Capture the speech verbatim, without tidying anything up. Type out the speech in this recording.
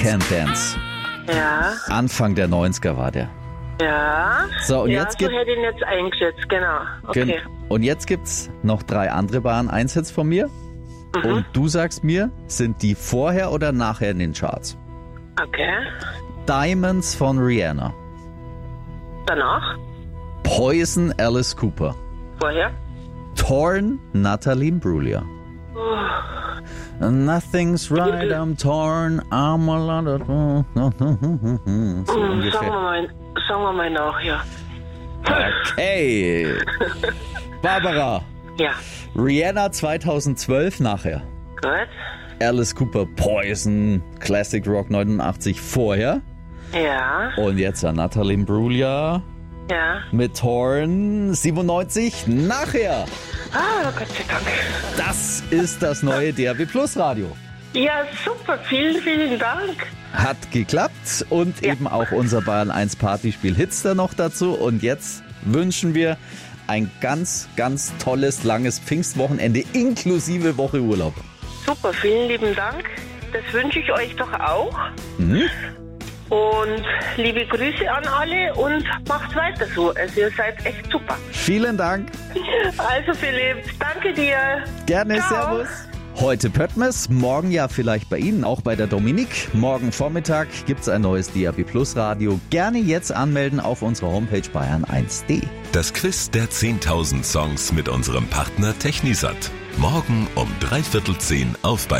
Can't Dance. Ja. Anfang der neunziger war der. Ja. So, und ja, jetzt so gibt hätte ich ihn jetzt eingeschätzt, genau. Okay. Gen- Und jetzt gibt's noch drei andere Bahn eins Hits von mir. Mhm. Und du sagst mir, sind die vorher oder nachher in den Charts? Okay. Diamonds von Rihanna. Danach? Poison, Alice Cooper. Vorher? Torn, Natalie Imbruglia. Oh. Nothing's right, I'm torn, I'm a lot of... So Hm, sagen, wir ungefähr. mal, sagen wir mal nach, ja. Okay. Barbara, Ja. Rihanna zweitausendzwölf nachher. Gut. Alice Cooper, Poison, Classic Rock neunundachtzig vorher. Ja. Und jetzt an Natalie Imbruglia Ja. mit Torn siebenundneunzig nachher. Ah, Gott sei Dank. Das ist das neue D A B Plus Radio. Ja, super. Vielen, vielen Dank. Hat geklappt und Ja. eben auch unser Bayern eins Partyspiel Hitster noch dazu. Und jetzt wünschen wir ein ganz, ganz tolles, langes Pfingstwochenende inklusive Woche Urlaub. Super, vielen lieben Dank. Das wünsche ich euch doch auch. Mhm. Und liebe Grüße an alle und macht weiter so. Also ihr seid echt super. Vielen Dank. Also Philipp, danke dir. Gerne, Ciao. Servus. Heute Pöttmes, morgen ja vielleicht bei Ihnen, auch bei der Dominik. Morgen Vormittag gibt's ein neues D A B Plus Radio. Gerne jetzt anmelden auf unserer Homepage bayern eins punkt de. Das Quiz der zehntausend Songs mit unserem Partner Technisat. Morgen um dreiviertel zehn auf Bayern